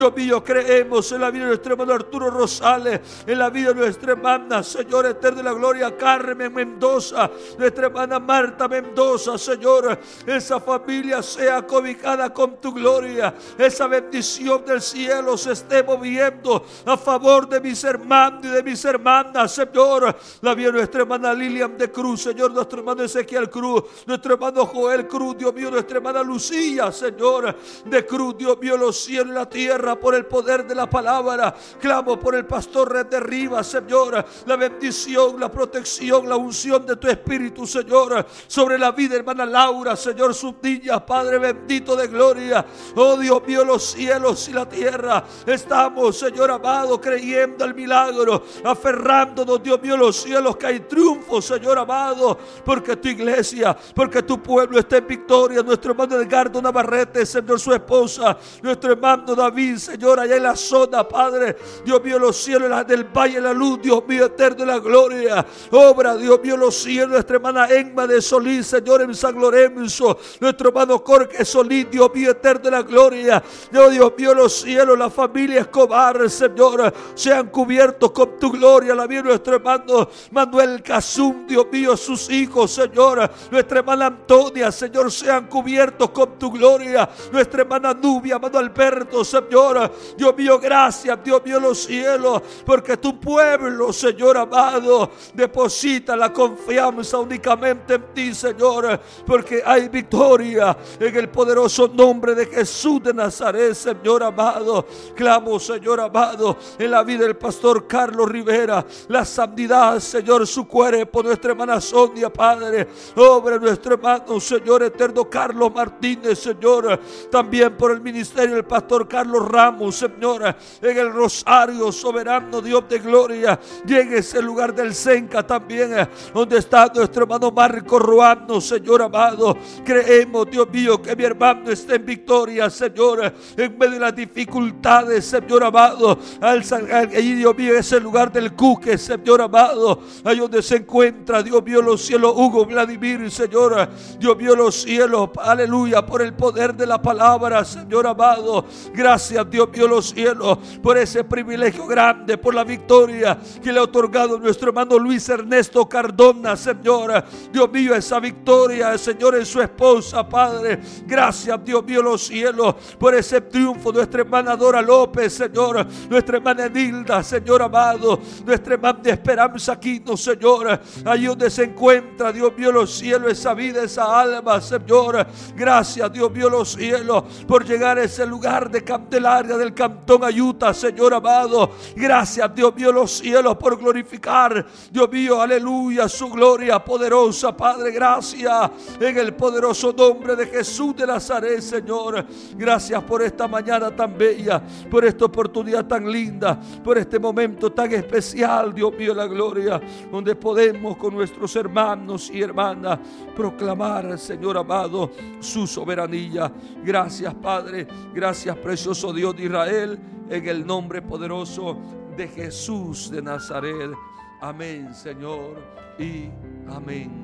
Dios mío, creemos en la vida de nuestro hermano Arturo Rosales, en la vida de nuestra hermana, Señor eterno de la gloria, Carmen Mendoza, nuestra hermana Marta Mendoza, Señor. Esa familia sea cobijada con tu gloria. Esa bendición del cielo se esté moviendo a favor de mis hermanos y de mis hermanas, Señor. La vida de nuestra hermana Lilian de Cruz, Señor, nuestro hermano Ezequiel Cruz, nuestro hermano Joel Cruz, Dios mío, nuestra hermana Lucía, Señor, de Cruz, Dios mío, los cielos y la tierra, por el poder de la palabra. Clamo por el pastor Red de Rivas, Señor, la bendición, la protección, la unción de tu Espíritu, Señor, sobre la vida, hermana Laura, Señor, sus niñas, Padre bendito de gloria. Oh Dios mío, los cielos y la tierra, estamos, Señor amado, creyendo el milagro, aferrándonos, Dios mío, los cielos, que hay triunfo, Señor amado, porque tu iglesia, porque tu pueblo está en victoria. Nuestro hermano Edgardo Navarrete, Señor, su esposa, nuestro hermano David, Señor, allá en la zona, Padre, Dios mío, los cielos del valle de la luz, Dios mío, eterno de la gloria, obra, Dios mío, los cielos, nuestra hermana Emma de Solís, Señor, en San Lorenzo, nuestro hermano Jorge Solís, Dios mío, eterno de la gloria, Dios mío, los cielos, la familia Escobar, Señor, sean cubiertos con tu gloria. La vida de nuestro hermano Manuel Casum, Dios mío, sus hijos, Señor, nuestra hermana Antonia, Señor, sean cubiertos con tu gloria. Nuestra hermana Nubia, hermano Alberto, Señor, Dios mío, gracias, Dios mío, los cielos, porque tu pueblo, Señor amado, deposita la confianza únicamente en ti, Señor, porque hay victoria en el poderoso nombre de Jesús de Nazaret, Señor amado. Clamo, Señor amado, en la vida del pastor Carlos Rivera, la santidad, Señor, su cuerpo, nuestra hermana Sonia, Padre, obra nuestro hermano, Señor eterno Carlos Martínez, Señor, también por el ministerio del pastor Carlos Ramos, Señor, en el Rosario, soberano Dios de gloria, llegue ese lugar del Senca también, donde está nuestro hermano Marco Ruano, Señor amado. Creemos, Dios mío, que mi hermano esté en victoria, Señor, en medio de las dificultades, Señor amado. Allí, Dios mío, ese lugar del Cuque, Señor amado, ahí donde se encuentra, Dios mío, los cielos, Hugo Vladimir, Señor, Dios mío, los cielos, aleluya, por el poder de la palabra, Señor amado. Gracias, Dios mío, los cielos, por ese privilegio grande, por la victoria que le ha otorgado nuestro hermano Luis Ernesto Cardona, Señor. Dios mío, esa victoria, Señor, en su esposa, Padre. Gracias, Dios mío, los cielos, por ese triunfo. Nuestra hermana Dora López, Señor, nuestra hermana Nilda, Señor amado, nuestra hermana Esperanza Quino, Señor, allí donde se encuentra, Dios mío, los cielos, esa vida, esa alma, Señor. Gracias, Dios mío, los cielos, por llegar a ese lugar de Candelaria del Cantón Ayuta, Señor amado. Gracias, Dios mío, los cielos, por glorificar, Dios mío, aleluya, su gloria poderosa, Padre. Gracias en el poderoso nombre de Jesús de Nazaret, Señor. Gracias por esta mañana tan bella, por esta oportunidad tan linda, por este momento tan especial, Dios mío, la gloria, donde podemos con nuestros hermanos y hermanas proclamar, Señor amado, su soberanía. Gracias, Padre. Gracias, precioso Dios de Israel, en el nombre poderoso de Jesús de Nazaret. Amén, Señor, y amén.